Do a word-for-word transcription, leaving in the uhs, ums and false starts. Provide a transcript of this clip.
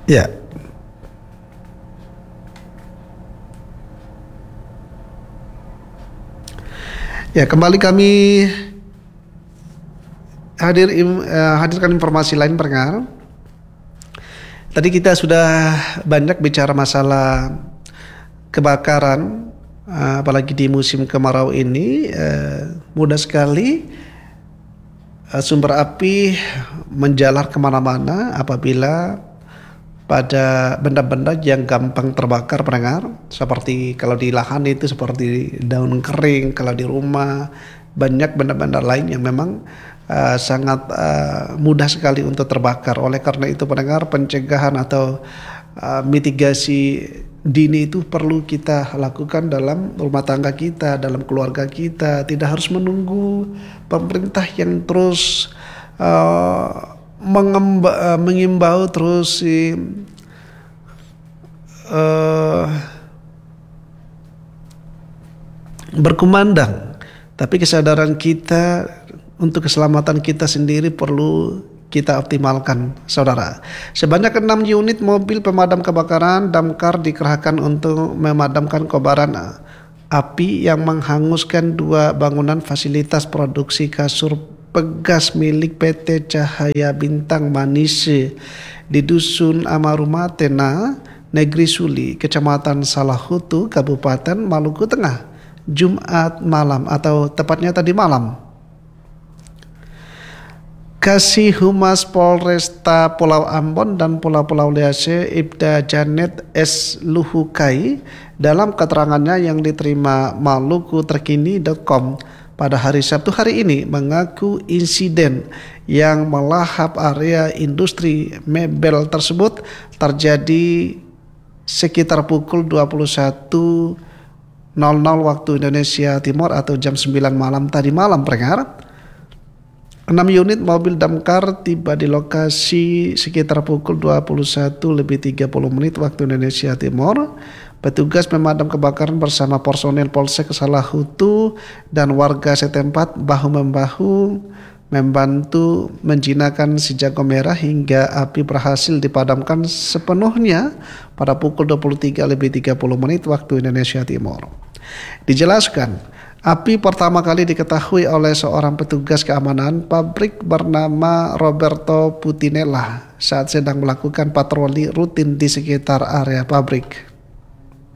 Ya, ya kembali kami hadir im- eh, hadirkan informasi lain pendengar. Tadi kita sudah banyak bicara masalah kebakaran, eh, apalagi di musim kemarau ini, eh, mudah sekali eh, sumber api menjalar kemana-mana apabila pada benda-benda yang gampang terbakar pendengar, seperti kalau di lahan itu seperti daun kering, kalau di rumah banyak benda-benda lain yang memang uh, sangat uh, mudah sekali untuk terbakar. Oleh karena itu pendengar, pencegahan atau uh, mitigasi dini itu perlu kita lakukan dalam rumah tangga kita, dalam keluarga kita. Tidak harus menunggu pemerintah yang terus uh, mengemba, uh, mengimbau terus si uh, berkumandang, tapi kesadaran kita untuk keselamatan kita sendiri perlu kita optimalkan, saudara. Sebanyak enam unit mobil pemadam kebakaran damkar dikerahkan untuk memadamkan kobaran api yang menghanguskan dua bangunan fasilitas produksi kasur pegas milik P T Cahaya Bintang Manise di Dusun Amarumatena, Negeri Suli, Kecamatan Salahutu, Kabupaten Maluku Tengah, Jumat malam atau tepatnya tadi malam. Kasih Humas Polresta Pulau Ambon dan Pulau-Pulau Lease Ibda Janet S. Luhukai dalam keterangannya yang diterima maluku terkini dot com pada hari Sabtu hari ini mengaku insiden yang melahap area industri mebel tersebut terjadi sekitar pukul dua puluh satu nol nol waktu Indonesia Timur atau jam sembilan malam tadi malam pendengar. enam unit mobil damkar tiba di lokasi sekitar pukul dua puluh satu lebih tiga puluh menit waktu Indonesia Timur. Petugas pemadam kebakaran bersama personel Polsek Salahutu dan warga setempat bahu-membahu membantu menjinakkan si jago merah hingga api berhasil dipadamkan sepenuhnya pada pukul dua puluh tiga lebih tiga puluh menit waktu Indonesia Timur. Dijelaskan, api pertama kali diketahui oleh seorang petugas keamanan pabrik bernama Roberto Putinella saat sedang melakukan patroli rutin di sekitar area pabrik.